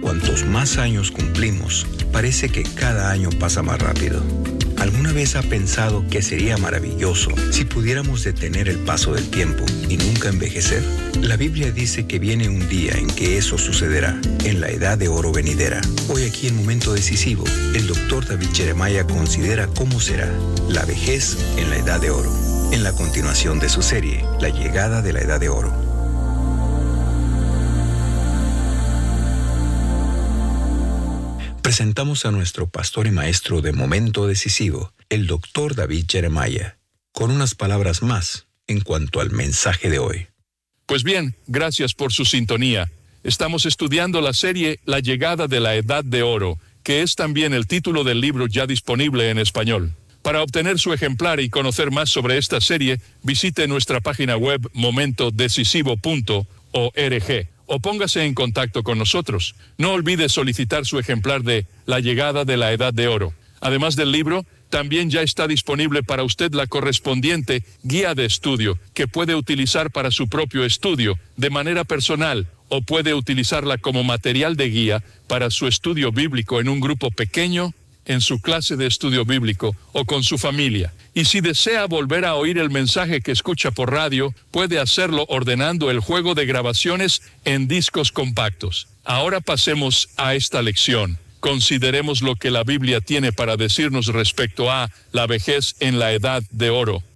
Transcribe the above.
cuantos más años cumplimos, parece que cada año pasa más rápido. ¿Alguna vez ha pensado que sería maravilloso si pudiéramos detener el paso del tiempo y nunca envejecer? La Biblia dice que viene un día en que eso sucederá, en la edad de oro venidera. Hoy aquí en Momento Decisivo, el Dr. David Jeremiah considera cómo será la vejez en la edad de oro, en la continuación de su serie, La llegada de la edad de oro. Presentamos a nuestro pastor y maestro de Momento Decisivo, el Dr. David Jeremiah, con unas palabras más en cuanto al mensaje de hoy. Pues bien, gracias por su sintonía. Estamos estudiando la serie La llegada de la edad de oro, que es también el título del libro ya disponible en español. Para obtener su ejemplar y conocer más sobre esta serie, visite nuestra página web momentodecisivo.org. O póngase en contacto con nosotros. No olvide solicitar su ejemplar de La llegada de la edad de oro. Además del libro, también ya está disponible para usted la correspondiente guía de estudio, que puede utilizar para su propio estudio, de manera personal, o puede utilizarla como material de guía para su estudio bíblico en un grupo pequeño, en su clase de estudio bíblico o con su familia. Y si desea volver a oír el mensaje que escucha por radio, puede hacerlo ordenando el juego de grabaciones en discos compactos. Ahora pasemos a esta lección. Consideremos lo que la Biblia tiene para decirnos respecto a la vejez en la edad de oro.